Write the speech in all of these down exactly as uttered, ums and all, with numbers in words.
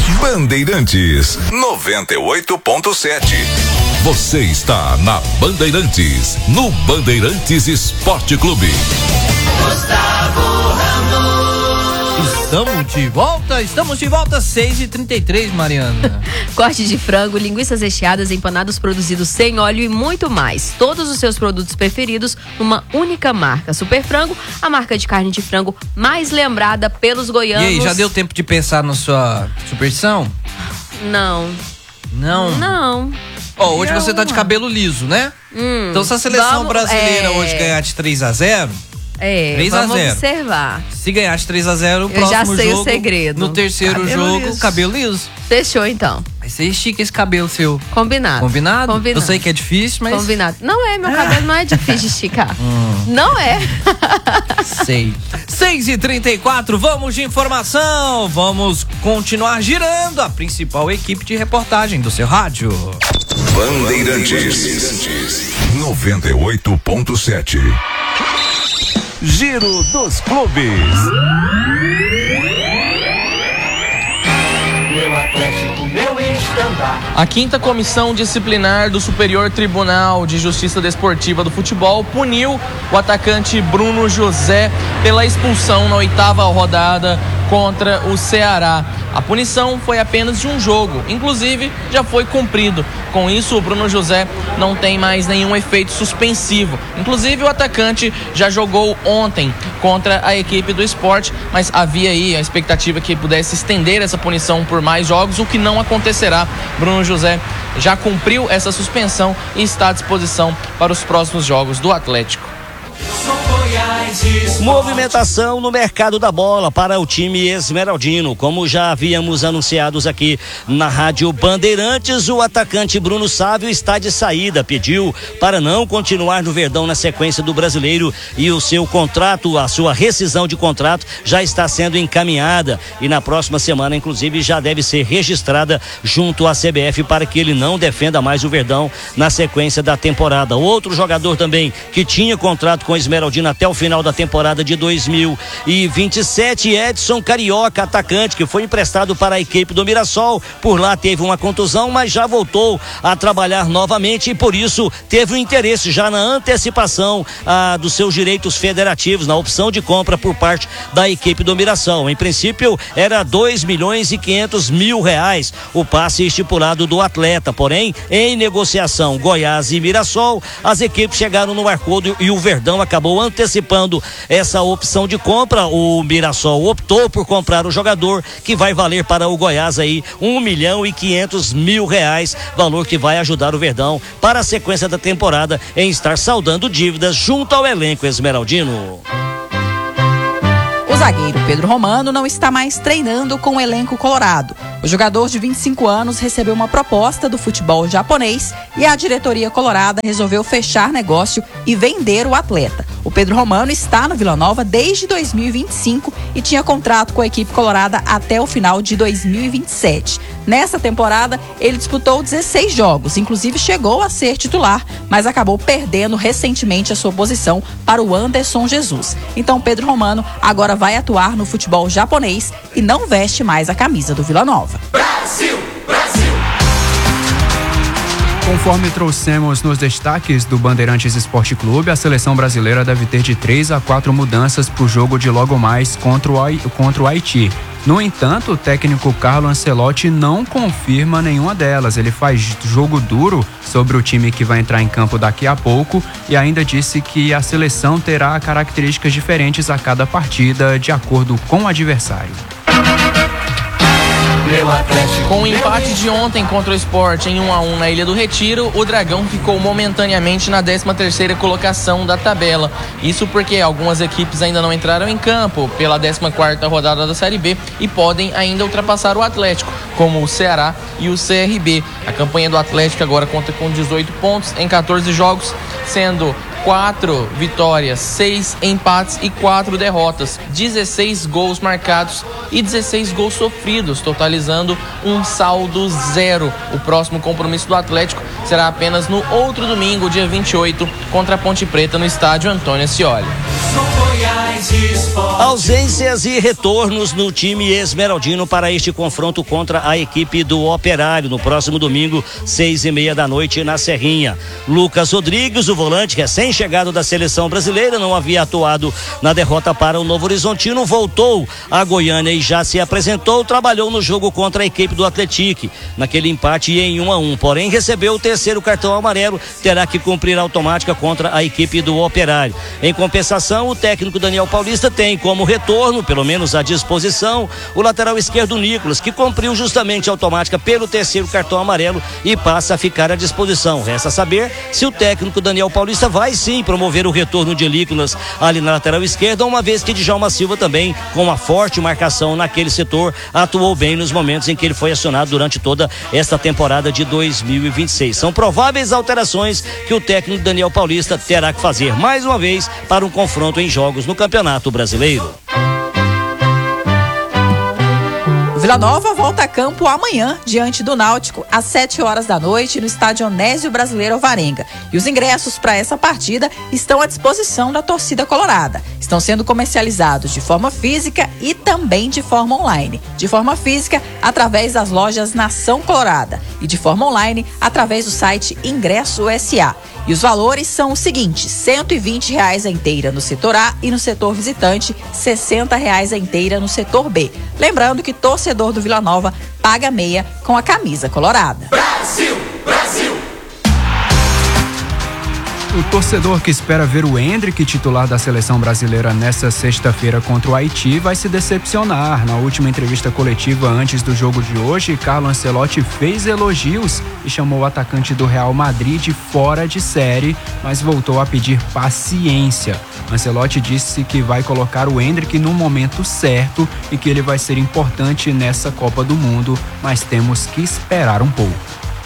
Bandeirantes noventa e oito ponto sete. Você está na Bandeirantes, no Bandeirantes Esporte Clube. Gustavo Ramos. Estamos de volta, estamos de volta, seis e trinta e três, Mariana. Corte de frango, linguiças recheadas, empanados produzidos sem óleo e muito mais. Todos os seus produtos preferidos numa única marca. Super Frango, a marca de carne de frango mais lembrada pelos goianos. E aí, já deu tempo de pensar na sua superstição? Não. Não? Não. Ó, oh, hoje Não. você tá de cabelo liso, né? Hum, então se a seleção vamos, brasileira é... hoje ganhar de três a zero... É, três a zero. vamos observar. Se ganhar de três a zero, o Eu já próximo sei jogo, o segredo. no terceiro Cabelo jogo, liso. cabelo liso. Fechou, então. Vai ser estica esse cabelo seu. Combinado. Combinado? Combinado. Eu sei que é difícil, mas... Combinado. Não é, meu cabelo não é difícil de esticar. Hum. Não é. Sei. seis e trinta e quatro, vamos de informação. Vamos continuar girando a principal equipe de reportagem do seu rádio. Bandeirantes noventa e oito ponto sete. Giro dos clubes. Meu Atlético, meu estandarte. A quinta comissão disciplinar do Superior Tribunal de Justiça Desportiva do Futebol puniu o atacante Bruno José pela expulsão na oitava rodada contra o Ceará. A punição foi apenas de um jogo, inclusive já foi cumprido. Com isso, o Bruno José não tem mais nenhum efeito suspensivo. Inclusive, o atacante já jogou ontem contra a equipe do Sport, mas havia aí a expectativa que pudesse estender essa punição por mais jogos, o que não acontecerá. Bruno José já cumpriu essa suspensão e está à disposição para os próximos jogos do Atlético. Movimentação no mercado da bola para o time esmeraldino. Como já havíamos anunciados aqui na Rádio Bandeirantes, o atacante Bruno Sávio está de saída, pediu para não continuar no Verdão na sequência do Brasileiro e o seu contrato, a sua rescisão de contrato já está sendo encaminhada e na próxima semana, inclusive, já deve ser registrada junto à C B F para que ele não defenda mais o Verdão na sequência da temporada. Outro jogador também que tinha contrato com o Esmeraldino até o final da temporada de dois mil e vinte e sete, Edson Carioca, atacante que foi emprestado para a equipe do Mirassol. Por lá teve uma contusão, mas já voltou a trabalhar novamente e por isso teve um interesse já na antecipação ah, dos seus direitos federativos, na opção de compra por parte da equipe do Mirassol. Em princípio era dois milhões e quinhentos mil reais o passe estipulado do atleta, porém em negociação Goiás e Mirassol, as equipes chegaram no acordo e o Verdão acabou antecipando essa opção de compra. O Mirassol optou por comprar o jogador, que vai valer para o Goiás aí um milhão e quinhentos mil reais, valor que vai ajudar o Verdão para a sequência da temporada em estar saldando dívidas junto ao elenco esmeraldino. O zagueiro Pedro Romano não está mais treinando com o elenco colorado. O jogador de vinte e cinco anos recebeu uma proposta do futebol japonês e a diretoria colorada resolveu fechar negócio e vender o atleta. O Pedro Romano está no Vila Nova desde dois mil e vinte e cinco e tinha contrato com a equipe colorada até o final de dois mil e vinte e sete. Nessa temporada, ele disputou dezesseis jogos, inclusive chegou a ser titular, mas acabou perdendo recentemente a sua posição para o Anderson Jesus. Então, Pedro Romano agora vai atuar no futebol japonês e não veste mais a camisa do Vila Nova. Brasil, Brasil. Conforme trouxemos nos destaques do Bandeirantes Esporte Clube, a seleção brasileira deve ter de três a quatro mudanças para o jogo de logo mais contra o, contra o Haiti. No entanto, o técnico Carlo Ancelotti não confirma nenhuma delas. Ele faz jogo duro sobre o time que vai entrar em campo daqui a pouco e ainda disse que a seleção terá características diferentes a cada partida, de acordo com o adversário. Com o empate de ontem contra o Sport em um a um na Ilha do Retiro, o Dragão ficou momentaneamente na décima terceira colocação da tabela. Isso porque algumas equipes ainda não entraram em campo pela décima quarta rodada da Série B e podem ainda ultrapassar o Atlético, como o Ceará e o C R B. A campanha do Atlético agora conta com dezoito pontos em quatorze jogos, sendo quatro vitórias, seis empates e quatro derrotas, dezesseis gols marcados e dezesseis gols sofridos, totalizando um saldo zero. O próximo compromisso do Atlético será apenas no outro domingo, dia vinte e oito, contra a Ponte Preta no estádio Antônio Ascioli. Goiás Esporte. Ausências e retornos no time esmeraldino para este confronto contra a equipe do Operário no próximo domingo, seis e meia da noite na Serrinha. Lucas Rodrigues, o volante recém-chegado da seleção brasileira, não havia atuado na derrota para o Novo Horizontino, voltou a Goiânia e já se apresentou, trabalhou no jogo contra a equipe do Atlético, naquele empate em um a um, porém recebeu o terceiro cartão amarelo, terá que cumprir a automática contra a equipe do Operário. Em compensação, o técnico Daniel Paulista tem como retorno, pelo menos à disposição, o lateral esquerdo Nicolas, que cumpriu justamente a automática pelo terceiro cartão amarelo e passa a ficar à disposição. Resta saber se o técnico Daniel Paulista vai sim promover o retorno de Nicolas ali na lateral esquerda, uma vez que Djalma Silva também, com uma forte marcação naquele setor, atuou bem nos momentos em que ele foi acionado durante toda esta temporada de dois mil e vinte e seis. São prováveis alterações que o técnico Daniel Paulista terá que fazer mais uma vez para um confronto em jogos no Campeonato Brasileiro. Vila Nova volta a campo amanhã, diante do Náutico, às sete horas da noite, no estádio Onésio Brasileiro Alvarenga. E os ingressos para essa partida estão à disposição da torcida colorada. Estão sendo comercializados de forma física e também de forma online. De forma física, através das lojas Nação Colorada. E de forma online, através do site Ingresso S A. E os valores são os seguintes: cento e vinte reais a inteira no setor A e no setor visitante, sessenta reais a inteira no setor B. Lembrando que torcedor do Vila Nova paga meia com a camisa colorada. Brasil, Brasil. O torcedor que espera ver o Endrick titular da seleção brasileira nesta sexta-feira contra o Haiti vai se decepcionar. Na última entrevista coletiva antes do jogo de hoje, Carlo Ancelotti fez elogios e chamou o atacante do Real Madrid de fora de série, mas voltou a pedir paciência. Ancelotti disse que vai colocar o Endrick no momento certo e que ele vai ser importante nessa Copa do Mundo, mas temos que esperar um pouco.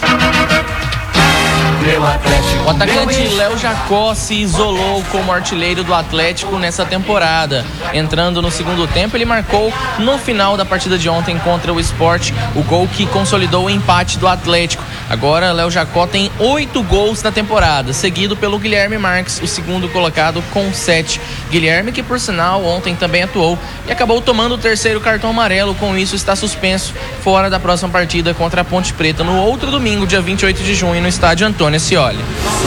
O atacante Léo Jacó se isolou como artilheiro do Atlético nessa temporada. Entrando no segundo tempo, ele marcou no final da partida de ontem contra o Sport o gol que consolidou o empate do Atlético. Agora, Léo Jacó tem oito gols na temporada, seguido pelo Guilherme Marques, o segundo colocado com sete. Guilherme, que por sinal ontem também atuou e acabou tomando o terceiro cartão amarelo, com isso está suspenso, fora da próxima partida contra a Ponte Preta no outro domingo, dia vinte e oito de junho, no estádio Antônio Scioli.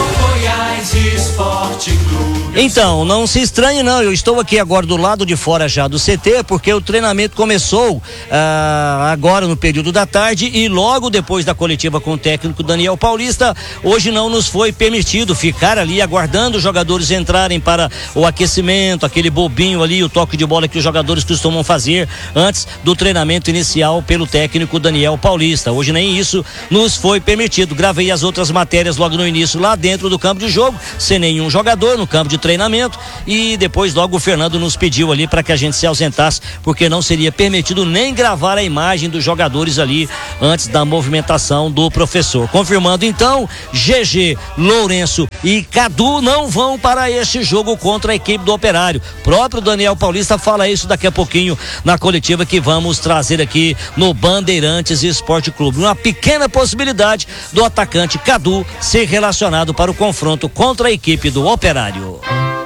Então, não se estranhe não, eu estou aqui agora do lado de fora já do C T, porque o treinamento começou ah, agora no período da tarde e logo depois da coletiva com o técnico Daniel Paulista, hoje não nos foi permitido ficar ali aguardando os jogadores entrarem para o aquecimento, aquele bobinho ali, o toque de bola que os jogadores costumam fazer antes do treinamento inicial pelo técnico Daniel Paulista. Hoje nem isso nos foi permitido. Gravei as outras matérias logo no início lá dentro do campo de jogo, sem nenhum jogador no campo de treinamento, e depois logo o Fernando nos pediu ali para que a gente se ausentasse, porque não seria permitido nem gravar a imagem dos jogadores ali antes da movimentação do professor. Confirmando então, G G, Lourenço e Cadu não vão para este jogo contra a equipe do Operário. Próprio Daniel Paulista fala isso daqui a pouquinho na coletiva que vamos trazer aqui no Bandeirantes Esporte Clube. Uma pequena possibilidade do atacante Cadu ser relacionado para o confronto contra a equipe do Operário.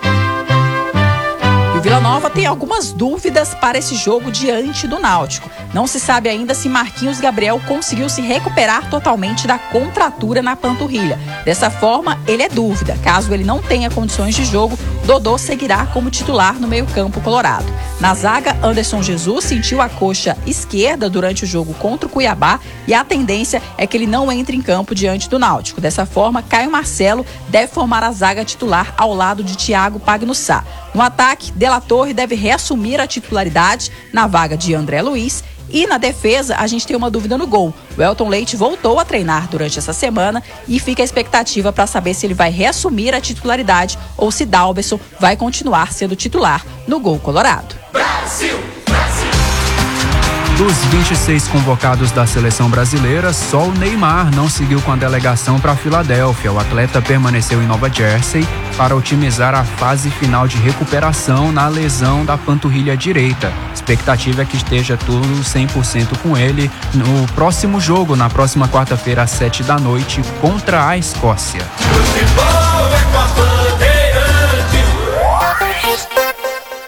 O Vila Nova tem algumas dúvidas para esse jogo diante do Náutico. Não se sabe ainda se Marquinhos Gabriel conseguiu se recuperar totalmente da contratura na panturrilha. Dessa forma, ele é dúvida. Caso ele não tenha condições de jogo, Dodô seguirá como titular no meio-campo colorado. Na zaga, Anderson Jesus sentiu a coxa esquerda durante o jogo contra o Cuiabá e a tendência é que ele não entre em campo diante do Náutico. Dessa forma, Caio Marcelo deve formar a zaga titular ao lado de Thiago Pagnussá. No ataque, De La Torre deve reassumir a titularidade na vaga de André Luiz. E na defesa, a gente tem uma dúvida no gol. O Elton Leite voltou a treinar durante essa semana e fica a expectativa para saber se ele vai reassumir a titularidade ou se Dalberson vai continuar sendo titular no gol colorado. Brasil, Brasil. Dos vinte e seis convocados da seleção brasileira, só o Neymar não seguiu com a delegação para a Filadélfia. O atleta permaneceu em Nova Jersey para otimizar a fase final de recuperação na lesão da panturrilha direita. A expectativa é que esteja tudo cem por cento com ele no próximo jogo, na próxima quarta-feira, às sete da noite, contra a Escócia. Futebol é com a Bandeirantes.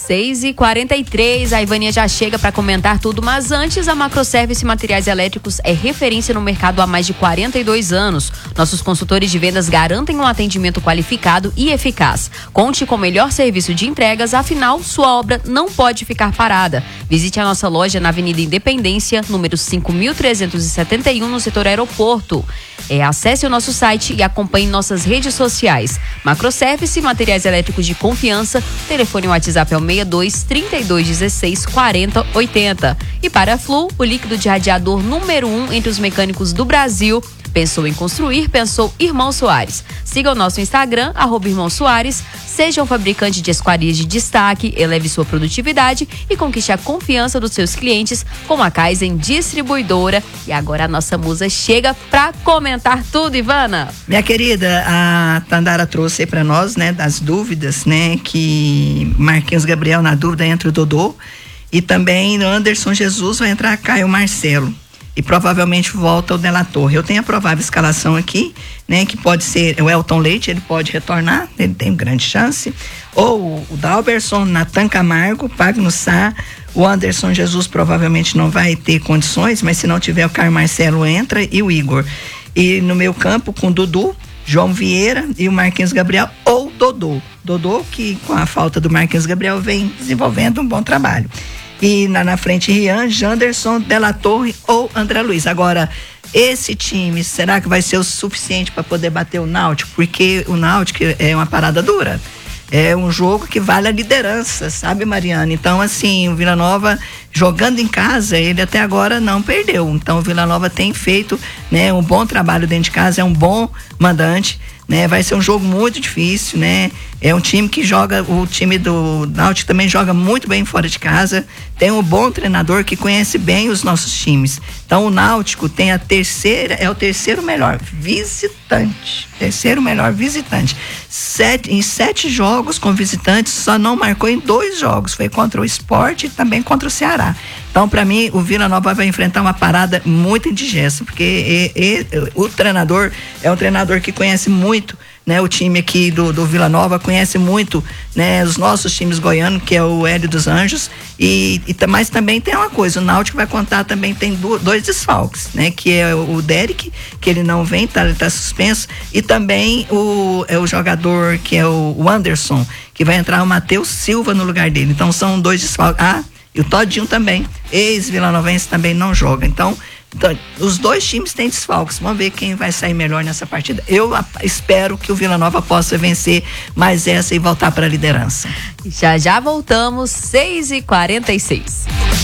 seis e quarenta e três, a Ivânia já chega para comentar tudo, mas antes, a Macroservice Materiais Elétricos é referência no mercado há mais de quarenta e dois anos. Nossos consultores de vendas garantem um atendimento qualificado e eficaz. Conte com o melhor serviço de entregas, afinal, sua obra não pode ficar parada. Visite a nossa loja na Avenida Independência, número cinco mil trezentos e setenta e um, no setor aeroporto. É, acesse o nosso site e acompanhe nossas redes sociais. Macroservice Materiais Elétricos de confiança. Telefone WhatsApp é o seis dois, trinta e dois, dezesseis, quarenta, oitenta. E para a Flu, o líquido de radiador número um entre os mecânicos do Brasil. Pensou em construir, pensou Irmão Soares. Siga o nosso Instagram, arroba Irmão Soares. Seja um fabricante de esquadrias de destaque, eleve sua produtividade e conquiste a confiança dos seus clientes com a Kaizen Distribuidora. E agora a nossa musa chega para comentar tudo, Ivana. Minha querida, a Tandara trouxe aí para nós, né, das dúvidas, né, que Marquinhos Gabriel na dúvida entra o Dodô e também no Anderson Jesus vai entrar Caio Marcelo. E provavelmente volta o De La Torre. Eu tenho a provável escalação aqui, né? Que pode ser o Elton Leite, ele pode retornar, ele tem grande chance. Ou o Dalberson, Natan Camargo, Pagno Sá, o Anderson Jesus provavelmente não vai ter condições, mas se não tiver o Caio Marcelo entra e o Igor. E no meio campo com Dudu, João Vieira e o Marquinhos Gabriel ou Dodô. Dodô que com a falta do Marquinhos Gabriel vem desenvolvendo um bom trabalho. E na, na frente, Rian, Janderson, De La Torre ou André Luiz. Agora, esse time, será que vai ser o suficiente para poder bater o Náutico? Porque o Náutico é uma parada dura. É um jogo que vale a liderança, sabe, Mariana? Então, assim, o Vila Nova, jogando em casa, ele até agora não perdeu. Então, o Vila Nova tem feito, né, um bom trabalho dentro de casa, é um bom mandante, né? Vai ser um jogo muito difícil, né? É um time que joga, o time do Náutico também joga muito bem fora de casa, tem um bom treinador que conhece bem os nossos times. Então o Náutico tem a terceira, é o terceiro melhor visitante, terceiro melhor visitante. Sete, em sete jogos com visitantes, só não marcou em dois jogos, foi contra o Sport e também contra o Ceará. Então, para mim, o Vila Nova vai enfrentar uma parada muito indigesta, porque e, e, o treinador é um treinador que conhece muito, né, o time aqui do, do Vila Nova, conhece muito, né, os nossos times goianos, que é o Hélio dos Anjos, e, e mas também tem uma coisa, o Náutico vai contar também, tem do, dois desfalques, né, que é o Derek, que ele não vem, tá, ele tá suspenso, e também o, é o jogador que é o, o Anderson, que vai entrar o Matheus Silva no lugar dele. Então são dois desfalques. Ah, e o Todinho também, ex-vilanovense, também não joga. Então, então, os dois times têm desfalques. Vamos ver quem vai sair melhor nessa partida. Eu a, espero que o Vila Nova possa vencer mais essa e voltar para a liderança. Já já voltamos, seis e quarenta e seis.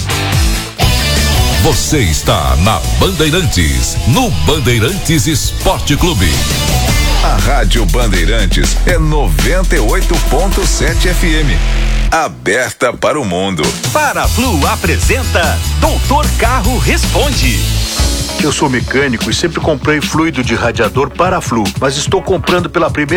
Você está na Bandeirantes, no Bandeirantes Esporte Clube. A Rádio Bandeirantes é noventa e oito ponto sete F M. Aberta para o mundo. Para Flu apresenta Doutor Carro Responde. Eu sou mecânico e sempre comprei fluido de radiador para Flu, mas estou comprando pela primeira